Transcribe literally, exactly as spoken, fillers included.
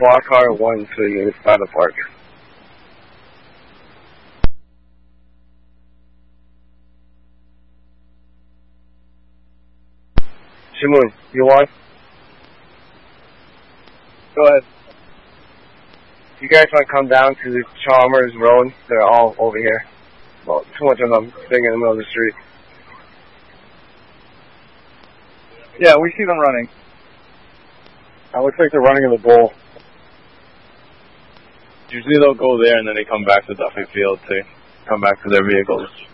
squad car one to the other side of the park. Shimoon, you want? Go ahead. You guys want to come down to the Chalmers Road? They're all over here. Well, too much of them sitting in the middle of the street. Yeah, we see them running. It looks like they're running in the bowl. Usually they'll go there and then they come back to Duffy Field to come back to their vehicles.